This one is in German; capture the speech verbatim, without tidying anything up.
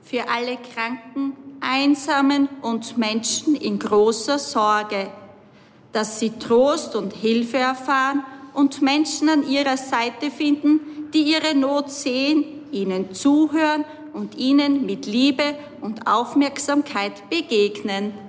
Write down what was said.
für alle Kranken, Einsamen und Menschen in großer Sorge, dass sie Trost und Hilfe erfahren und Menschen an ihrer Seite finden, die ihre Not sehen, ihnen zuhören und ihnen mit Liebe und Aufmerksamkeit begegnen.